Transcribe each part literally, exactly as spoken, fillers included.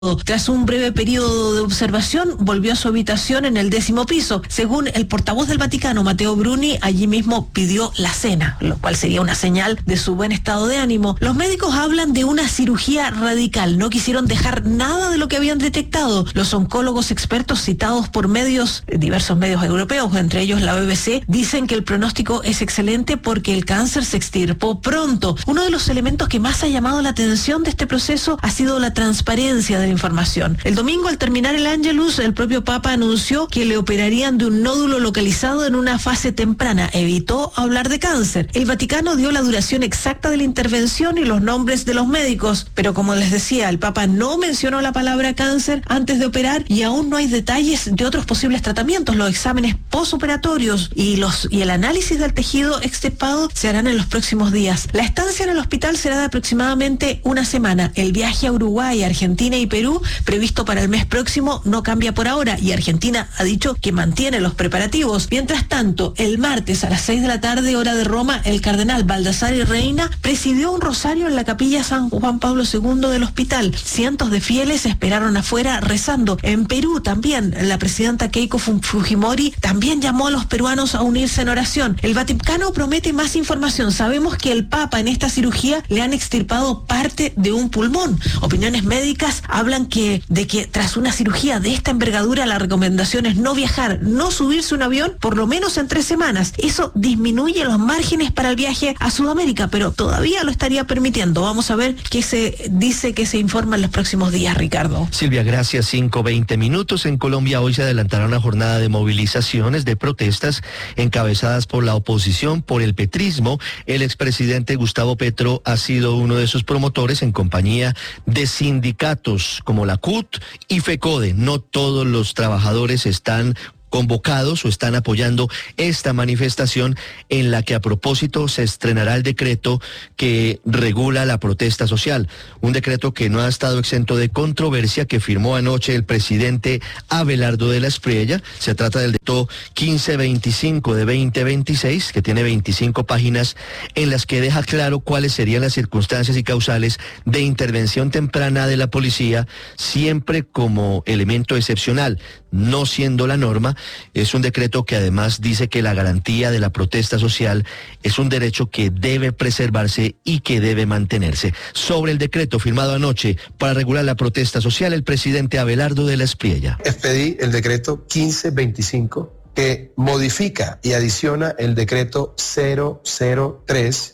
Tras un breve periodo de observación, volvió a su habitación en el décimo piso. Según el portavoz del Vaticano, Matteo Bruni, allí mismo pidió la cena, lo cual sería una señal de su buen estado de ánimo. Los médicos hablan de una cirugía radical. No quisieron dejar nada de lo que habían detectado. Los oncólogos expertos citados por medios, diversos medios europeos, entre ellos la B B C, dicen que el pronóstico es excelente porque el cáncer se extirpó pronto. Uno de los elementos que más ha llamado la atención de este proceso ha sido la transparencia de información. El domingo, al terminar el Angelus, el propio Papa anunció que le operarían de un nódulo localizado en una fase temprana. Evitó hablar de cáncer. El Vaticano dio la duración exacta de la intervención y los nombres de los médicos, pero como les decía, el Papa no mencionó la palabra cáncer antes de operar y aún no hay detalles de otros posibles tratamientos. Los exámenes posoperatorios y los y el análisis del tejido extirpado se harán en los próximos días. La estancia en el hospital será de aproximadamente una semana. El viaje a Uruguay, Argentina y Perú, previsto para el mes próximo, no cambia por ahora y Argentina ha dicho que mantiene los preparativos. Mientras tanto, el martes a las seis de la tarde, hora de Roma, el cardenal Baldassare Reina presidió un rosario en la capilla San Juan Pablo segundo del hospital. Cientos de fieles esperaron afuera rezando. En Perú también, la presidenta Keiko Fujimori también llamó a los peruanos a unirse en oración. El Vaticano promete más información. Sabemos que el Papa en esta cirugía le han extirpado parte de un pulmón. Opiniones médicas hablan que de que tras una cirugía de esta envergadura la recomendación es no viajar, no subirse a un avión por lo menos en tres semanas. Eso disminuye los márgenes para el viaje a Sudamérica, pero todavía lo estaría permitiendo. Vamos a ver qué se dice, que se informa en los próximos días, Ricardo. Silvia, gracias. cinco veinte minutos. En Colombia hoy se adelantará una jornada de movilizaciones, de protestas encabezadas por la oposición, por el petrismo. El expresidente Gustavo Petro ha sido uno de sus promotores en compañía de sindicatos como la C U T y FECODE. No todos los trabajadores están convocados o están apoyando esta manifestación en la que a propósito se estrenará el decreto que regula la protesta social. Un decreto que no ha estado exento de controversia, que firmó anoche el presidente Abelardo de la Espriella. Se trata del decreto quince veinticinco de veinte veintiséis, que tiene veinticinco páginas en las que deja claro cuáles serían las circunstancias y causales de intervención temprana de la policía, siempre como elemento excepcional, no siendo la norma. Es un decreto que además dice que la garantía de la protesta social es un derecho que debe preservarse y que debe mantenerse. Sobre el decreto firmado anoche para regular la protesta social, el presidente Abelardo de la Espriella. Expedí el decreto quince veinticinco que modifica y adiciona el decreto cero cero tres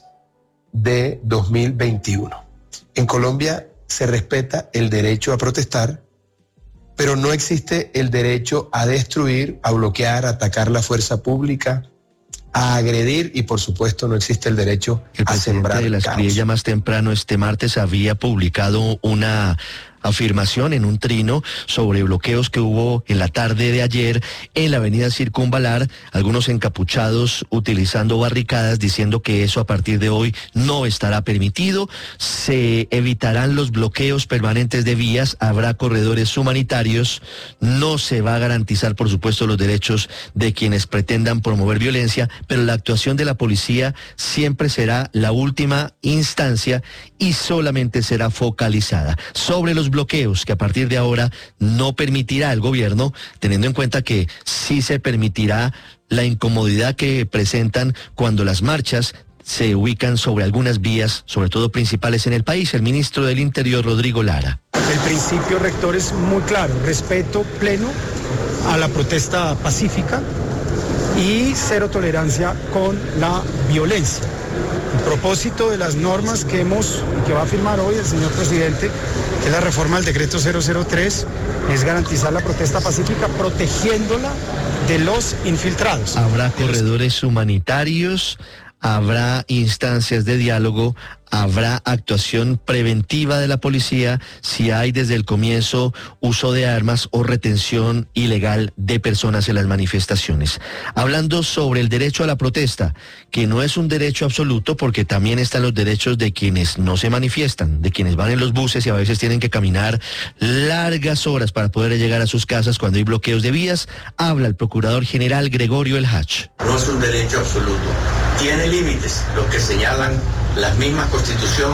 de dos mil veintiuno. En Colombia se respeta el derecho a protestar, pero no existe el derecho a destruir, a bloquear, a atacar la fuerza pública, a agredir y por supuesto no existe el derecho a sembrar caos. El presidente de la Espriella más temprano este martes había publicado una afirmación en un trino sobre bloqueos que hubo en la tarde de ayer en la avenida Circunvalar, algunos encapuchados utilizando barricadas, diciendo que eso a partir de hoy no estará permitido. Se evitarán los bloqueos permanentes de vías, habrá corredores humanitarios, no se va a garantizar por supuesto los derechos de quienes pretendan promover violencia, pero la actuación de la policía siempre será la última instancia y solamente será focalizada sobre los bloqueos que a partir de ahora no permitirá el gobierno, teniendo en cuenta que sí se permitirá la incomodidad que presentan cuando las marchas se ubican sobre algunas vías, sobre todo principales en el país. El ministro del Interior, Rodrigo Lara. El principio rector es muy claro: respeto pleno a la protesta pacífica y cero tolerancia con la violencia. El propósito de las normas que hemos y que va a firmar hoy el señor presidente, que es la reforma del decreto cero cero tres, es garantizar la protesta pacífica protegiéndola de los infiltrados. Habrá corredores humanitarios, habrá instancias de diálogo, habrá actuación preventiva de la policía si hay desde el comienzo uso de armas o retención ilegal de personas en las manifestaciones. Hablando sobre el derecho a la protesta, que no es un derecho absoluto porque también están los derechos de quienes no se manifiestan, de quienes van en los buses y a veces tienen que caminar largas horas para poder llegar a sus casas cuando hay bloqueos de vías, habla el procurador general Gregorio El Hach. No es un derecho absoluto, tiene límites, los que señalan la misma Constitución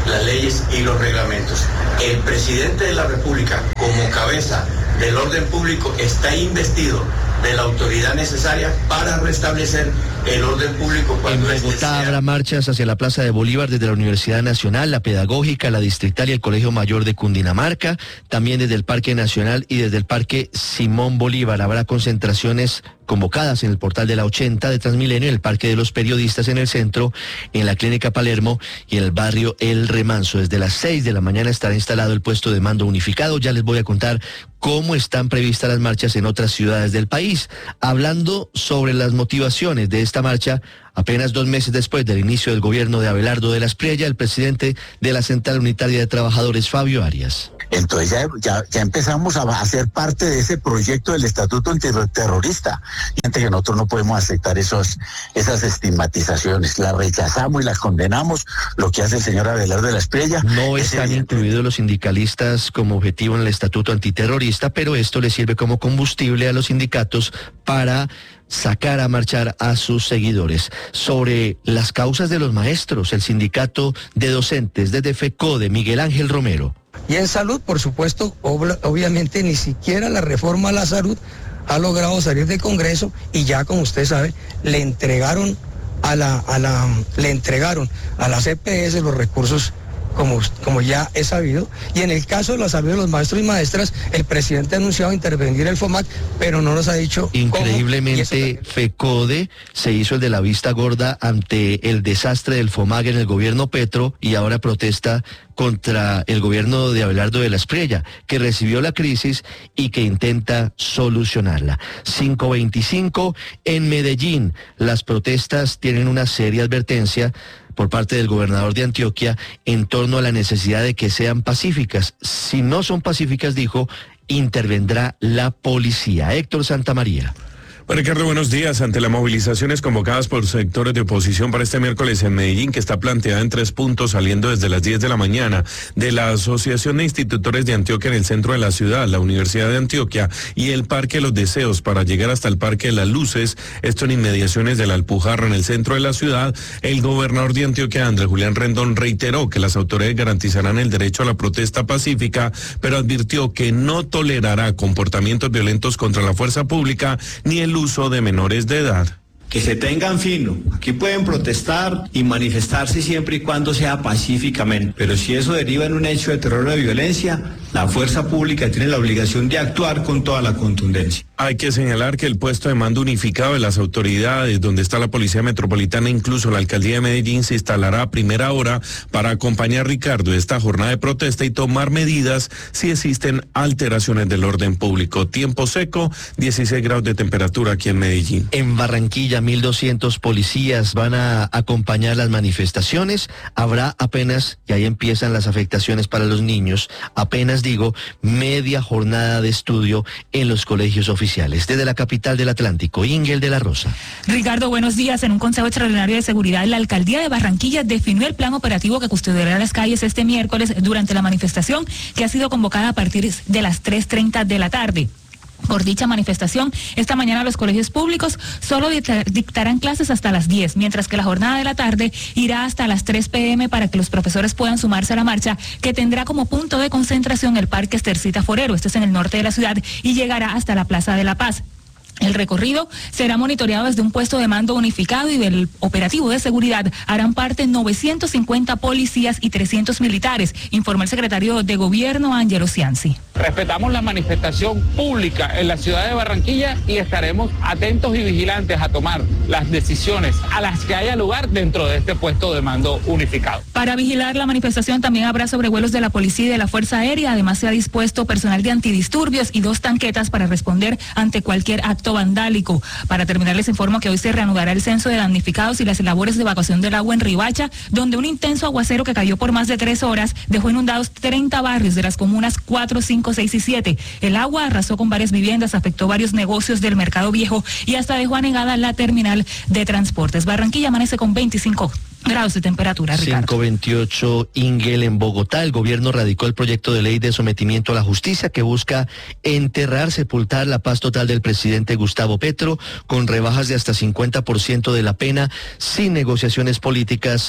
las leyes y los reglamentos. El presidente de la República, como cabeza del orden público, está investido de la autoridad necesaria para restablecer el orden público. Cuando en Bogotá sea... habrá marchas hacia la Plaza de Bolívar desde la Universidad Nacional, la Pedagógica, la Distrital y el Colegio Mayor de Cundinamarca, también desde el Parque Nacional y desde el Parque Simón Bolívar. Habrá concentraciones convocadas en el Portal de la ochenta de Transmilenio, en el Parque de los Periodistas en el centro, en la Clínica Palermo y en el barrio El Remanso. Desde las seis de la mañana estará instalado el puesto de mando unificado. Ya les voy a contar cómo están previstas las marchas en otras ciudades del país. Hablando sobre las motivaciones de esta marcha, apenas dos meses después del inicio del gobierno de Abelardo de la Espriella, el presidente de la Central Unitaria de Trabajadores, Fabio Arias. Entonces ya, ya, ya empezamos a hacer parte de ese proyecto del Estatuto Antiterrorista. Y que nosotros no podemos aceptar esos, esas estigmatizaciones. Las rechazamos y las condenamos. Lo que hace el señor Abelardo de la Espriella. No están incluidos los sindicalistas como objetivo en el Estatuto Antiterrorista, pero esto le sirve como combustible a los sindicatos para sacar a marchar a sus seguidores. Sobre las causas de los maestros, el sindicato de docentes desde FECODE, Miguel Ángel Romero. Y en salud, por supuesto, ob- obviamente ni siquiera la reforma a la salud ha logrado salir del Congreso y ya, como usted sabe, le entregaron a la, a la, le entregaron a las E P S los recursos como, como ya es sabido. Y en el caso de la salud de los maestros y maestras, el presidente ha anunciado intervenir el FOMAC, pero no nos ha dicho Increíblemente, cómo, FECODE se hizo el de la vista gorda ante el desastre del FOMAC en el gobierno Petro y ahora protesta contra el gobierno de Abelardo de la Espriella, que recibió la crisis y que intenta solucionarla. cinco veinticinco en Medellín. Las protestas tienen una seria advertencia por parte del gobernador de Antioquia en torno a la necesidad de que sean pacíficas. Si no son pacíficas, dijo, intervendrá la policía. Héctor Santamaría. Bueno, Ricardo, buenos días. Ante las movilizaciones convocadas por sectores de oposición para este miércoles en Medellín, que está planteada en tres puntos saliendo desde las diez de la mañana, de la Asociación de Institutores de Antioquia en el centro de la ciudad, la Universidad de Antioquia y el Parque de los Deseos para llegar hasta el Parque de las Luces, esto en inmediaciones de la Alpujarra en el centro de la ciudad, el gobernador de Antioquia, Andrés Julián Rendón, reiteró que las autoridades garantizarán el derecho a la protesta pacífica, pero advirtió que no tolerará comportamientos violentos contra la fuerza pública ni el uso de menores de edad. Que se tengan fino. Aquí pueden protestar y manifestarse siempre y cuando sea pacíficamente, pero si eso deriva en un hecho de terror o de violencia, la fuerza pública tiene la obligación de actuar con toda la contundencia. Hay que señalar que el puesto de mando unificado de las autoridades, donde está la Policía Metropolitana, incluso la Alcaldía de Medellín, se instalará a primera hora para acompañar, Ricardo, esta jornada de protesta y tomar medidas si existen alteraciones del orden público. Tiempo seco, dieciséis grados de temperatura aquí en Medellín. En Barranquilla, mil doscientos policías van a acompañar las manifestaciones. Habrá apenas, y ahí empiezan las afectaciones para los niños, apenas digo, media jornada de estudio en los colegios oficiales. Desde la capital del Atlántico, Ingel de la Rosa. Ricardo, buenos días. En un consejo extraordinario de seguridad, la alcaldía de Barranquilla definió el plan operativo que custodiará las calles este miércoles durante la manifestación que ha sido convocada a partir de las tres treinta de la tarde. Por dicha manifestación, esta mañana los colegios públicos solo dictarán clases hasta las diez, mientras que la jornada de la tarde irá hasta las tres pe eme para que los profesores puedan sumarse a la marcha, que tendrá como punto de concentración el Parque Estercita Forero, este es en el norte de la ciudad, y llegará hasta la Plaza de la Paz. El recorrido será monitoreado desde un puesto de mando unificado y del operativo de seguridad harán parte novecientos cincuenta policías y trescientos militares, informó el secretario de Gobierno, Ángelo Cianci. Respetamos la manifestación pública en la ciudad de Barranquilla y estaremos atentos y vigilantes a tomar las decisiones a las que haya lugar dentro de este puesto de mando unificado. Para vigilar la manifestación también habrá sobrevuelos de la policía y de la Fuerza Aérea. Además se ha dispuesto personal de antidisturbios y dos tanquetas para responder ante cualquier acto vandálico. Para terminar, les informo que hoy se reanudará el censo de damnificados y las labores de evacuación del agua en Riohacha, donde un intenso aguacero que cayó por más de tres horas dejó inundados treinta barrios de las comunas cuatro, cinco, seis y siete. El agua arrasó con varias viviendas, afectó varios negocios del Mercado Viejo y hasta dejó anegada la terminal de transportes. Barranquilla amanece con veinticinco grados de temperatura, Ricardo. cinco veintiocho, Ingel, en Bogotá. El gobierno radicó el proyecto de ley de sometimiento a la justicia que busca enterrar, sepultar la paz total del presidente Gustavo Petro con rebajas de hasta cincuenta por ciento de la pena, sin negociaciones políticas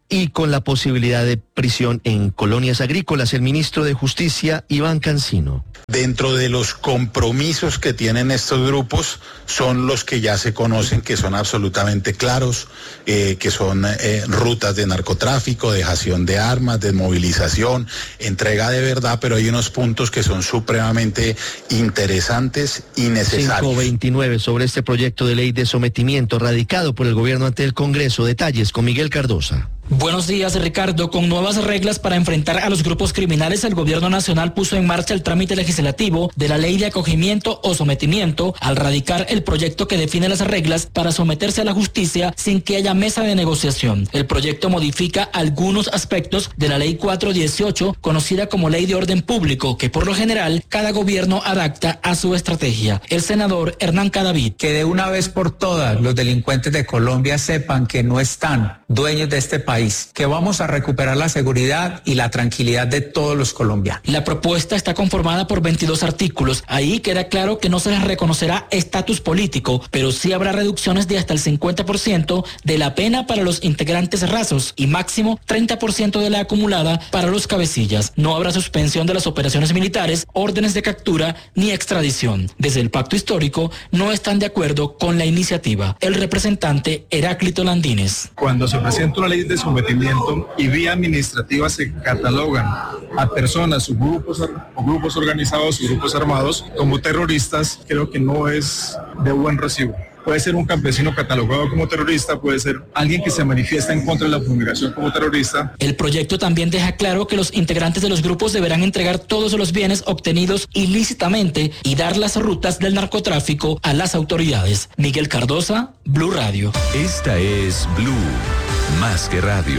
y con la posibilidad de prisión en colonias agrícolas. El ministro de Justicia, Iván Cancino. Dentro de los compromisos que tienen estos grupos son los que ya se conocen, que son absolutamente claros, eh, que son eh, rutas de narcotráfico, dejación de armas, desmovilización, entrega de verdad, pero hay unos puntos que son supremamente interesantes y necesarios. cinco veintinueve sobre este proyecto de ley de sometimiento radicado por el gobierno ante el Congreso. Detalles con Miguel Cardosa. Buenos días, Ricardo. Con nuevas reglas para enfrentar a los grupos criminales, el gobierno nacional puso en marcha el trámite legislativo de la ley de acogimiento o sometimiento al radicar el proyecto que define las reglas para someterse a la justicia sin que haya mesa de negociación. El proyecto modifica algunos aspectos de la ley cuatrocientos dieciocho, conocida como Ley de Orden Público, que por lo general cada gobierno adapta a su estrategia. El senador Hernán Cadavid. Que de una vez por todas los delincuentes de Colombia sepan que no están dueños de este país, que vamos a recuperar la seguridad y la tranquilidad de todos los colombianos. La propuesta está conformada por veintidós artículos. Ahí queda claro que no se les reconocerá estatus político, pero sí habrá reducciones de hasta el cincuenta por ciento de la pena para los integrantes rasos y máximo treinta por ciento de la acumulada para los cabecillas. No habrá suspensión de las operaciones militares, órdenes de captura ni extradición. Desde el pacto histórico no están de acuerdo con la iniciativa. El representante Heráclito Landines. Cuando se presenta una ley de sometimiento y vía administrativa se catalogan a personas, subgrupos o grupos organizados, grupos armados como terroristas, creo que no es de buen recibo. Puede ser un campesino catalogado como terrorista, puede ser alguien que se manifiesta en contra de la fumigación como terrorista. El proyecto también deja claro que los integrantes de los grupos deberán entregar todos los bienes obtenidos ilícitamente y dar las rutas del narcotráfico a las autoridades. Miguel Cardosa, Blue Radio. Esta es Blue, más que radio.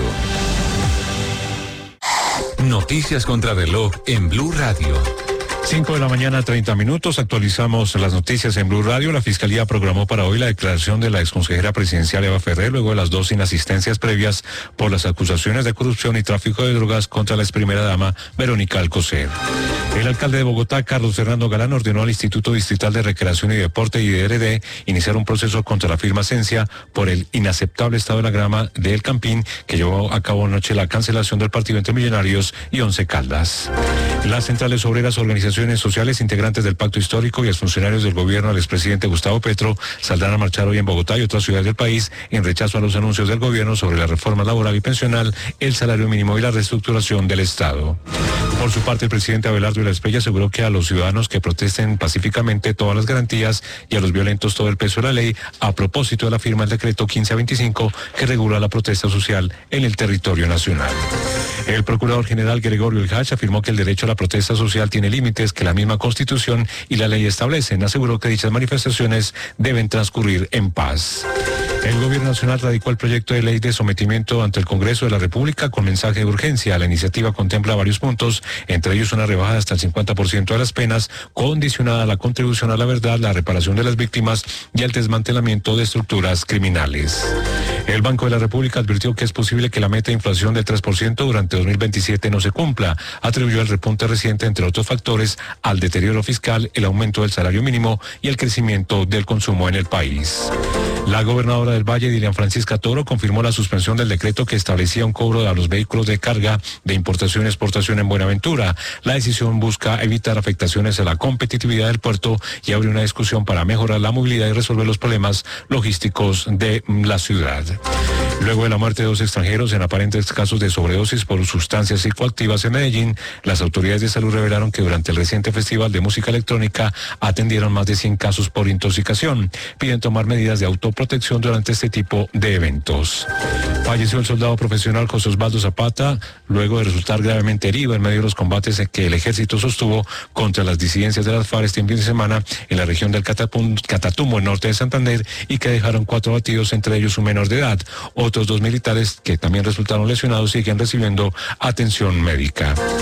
Noticias contra reloj en Blue Radio. cinco de la mañana, treinta minutos. Actualizamos las noticias en Blue Radio. La Fiscalía programó para hoy la declaración de la exconsejera presidencial Eva Ferrer luego de las dos inasistencias previas por las acusaciones de corrupción y tráfico de drogas contra la ex primera dama Verónica Alcocer. El alcalde de Bogotá, Carlos Fernando Galán, ordenó al Instituto Distrital de Recreación y Deporte y D R D iniciar un proceso contra la firma Esencia por el inaceptable estado de la grama del Campín que llevó a cabo anoche la cancelación del partido entre Millonarios y Once Caldas. Las centrales obreras, organizaciones sociales, integrantes del Pacto Histórico y exfuncionarios del gobierno del expresidente Gustavo Petro saldrán a marchar hoy en Bogotá y otras ciudades del país en rechazo a los anuncios del gobierno sobre la reforma laboral y pensional, el salario mínimo y la reestructuración del Estado. Por su parte, el presidente Abelardo Villar Esprella aseguró que a los ciudadanos que protesten pacíficamente todas las garantías y a los violentos todo el peso de la ley, a propósito de la firma del decreto quince a veinticinco que regula la protesta social en el territorio nacional. El procurador general Gregorio Ilhach afirmó que el derecho a la protesta social tiene límites que la misma Constitución y la ley establecen. Aseguró que dichas manifestaciones deben transcurrir en paz. El gobierno nacional radicó el proyecto de ley de sometimiento ante el Congreso de la República con mensaje de urgencia. La iniciativa contempla varios puntos, entre ellos una rebajada hasta el cincuenta por ciento de las penas, condicionada a la contribución a la verdad, la reparación de las víctimas y el desmantelamiento de estructuras criminales. El Banco de la República advirtió que es posible que la meta de inflación del tres por ciento durante dos mil veintisiete no se cumpla. Atribuyó el repunte reciente, entre otros factores, al deterioro fiscal, el aumento del salario mínimo y el crecimiento del consumo en el país. La gobernadora del Valle, Dilian Francisca Toro, confirmó la suspensión del decreto que establecía un cobro a los vehículos de carga de importación y exportación en Buenaventura. La decisión busca evitar afectaciones a la competitividad del puerto y abre una discusión para mejorar la movilidad y resolver los problemas logísticos de la ciudad. Luego de la muerte de dos extranjeros en aparentes casos de sobredosis por sustancias psicoactivas en Medellín, las autoridades de salud revelaron que durante el reciente festival de música electrónica atendieron más de cien casos por intoxicación. Piden tomar medidas de autoprotección durante este tipo de eventos. Falleció el soldado profesional José Osvaldo Zapata luego de resultar gravemente herido en medio de los combates que el ejército sostuvo contra las disidencias de las FARC este fin de semana en la región del Catatumbo, en norte de Santander, y que dejaron cuatro abatidos, entre ellos un menor de edad. Otros dos militares que también resultaron lesionados siguen recibiendo atención médica.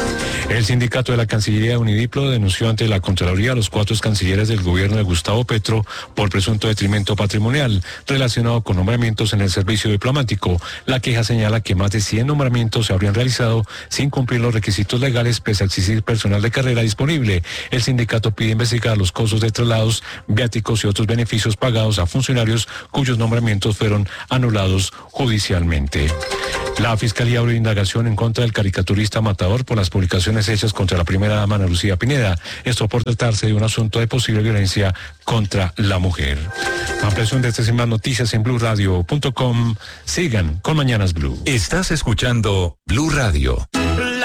El sindicato de la Cancillería Unidiplo denunció ante la Contraloría a los cuatro cancilleres del gobierno de Gustavo Petro por presunto detrimento patrimonial relacionado con nombramientos en el servicio diplomático. La queja señala que más de cien nombramientos se habrían realizado sin cumplir los requisitos legales pese a existir personal de carrera disponible. El sindicato pide investigar los costos de traslados, viáticos y otros beneficios pagados a funcionarios cuyos nombramientos fueron anulados judicialmente. La Fiscalía abrió indagación en contra del caricaturista Matador por las publicaciones hechas contra la primera dama Ana Lucía Pineda. Esto por tratarse de un asunto de posible violencia contra la mujer. Ampliación de estas y más noticias en blue radio punto com. Sigan con Mañanas Blue. Estás escuchando Blue Radio.